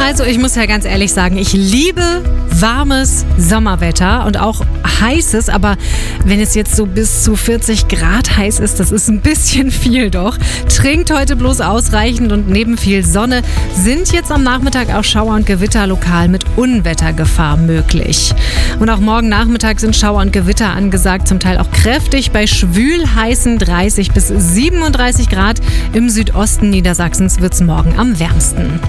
Also ich muss ja ganz ehrlich sagen, ich liebe warmes Sommerwetter und auch heißes, aber wenn es jetzt so bis zu 40 Grad heiß ist, das ist ein bisschen viel doch. Trinkt heute bloß ausreichend und neben viel Sonne sind jetzt am Nachmittag auch Schauer und Gewitter lokal mit Unwettergefahr möglich. Und auch morgen Nachmittag sind Schauer und Gewitter angesagt, zum Teil auch kräftig bei schwül heißen 30 bis 37 Grad. Im Südosten Niedersachsens wird es morgen am wärmsten.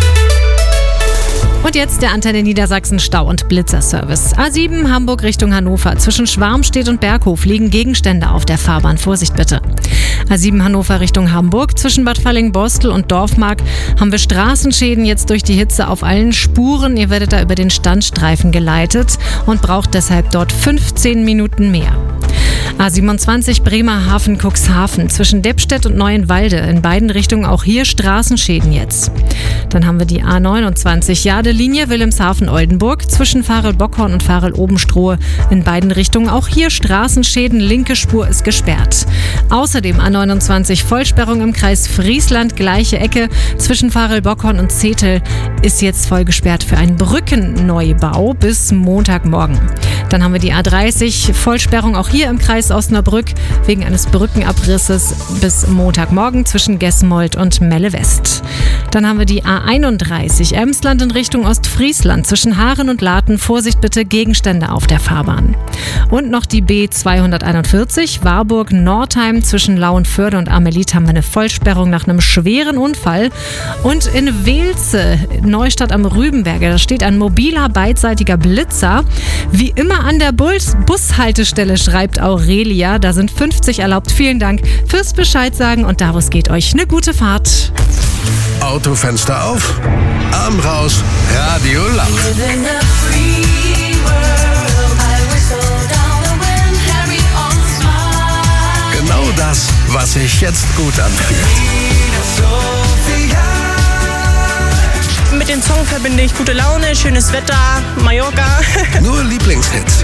Und jetzt der Antenne Niedersachsen Stau- und Blitzerservice. A7 Hamburg Richtung Hannover. Zwischen Schwarmstedt und Berghof liegen Gegenstände auf der Fahrbahn. Vorsicht bitte. A7 Hannover Richtung Hamburg. Zwischen Bad Falling-Borstel und Dorfmark haben wir Straßenschäden jetzt durch die Hitze auf allen Spuren. Ihr werdet da über den Standstreifen geleitet und braucht deshalb dort 15 Minuten mehr. A27 Bremerhaven-Cuxhaven zwischen Deppstedt und Neuenwalde. In beiden Richtungen auch hier Straßenschäden jetzt. Dann haben wir die A29 Jadelinie Wilhelmshaven-Oldenburg zwischen Farel-Bockhorn und Farel-Obenstrohe. In beiden Richtungen auch hier Straßenschäden. Linke Spur ist gesperrt. Außerdem A29 Vollsperrung im Kreis Friesland, gleiche Ecke zwischen Farel-Bockhorn und Zetel ist jetzt voll gesperrt für einen Brückenneubau bis Montagmorgen. Dann haben wir die A30 Vollsperrung auch hier im Kreis Osnabrück wegen eines Brückenabrisses bis Montagmorgen zwischen Gesmold und Melle West. Dann haben wir die A31 Emsland in Richtung Ostfriesland zwischen Haaren und Laten. Vorsicht bitte, Gegenstände auf der Fahrbahn. Und noch die B241 Warburg-Nordheim zwischen Lauenförde und Amelit haben wir eine Vollsperrung nach einem schweren Unfall. Und in Weelze, Neustadt am Rübenberge, da steht ein mobiler beidseitiger Blitzer. Wie immer an der Bushaltestelle, schreibt Aurelia. Da sind 50 erlaubt. Vielen Dank fürs Bescheid sagen und Davos geht euch eine gute Fahrt. Autofenster auf, Arm raus, Radio laut. Genau das, was sich jetzt gut anfühlt. Mit dem Song verbinde ich gute Laune, schönes Wetter, Mallorca. Nur Lieblingshits.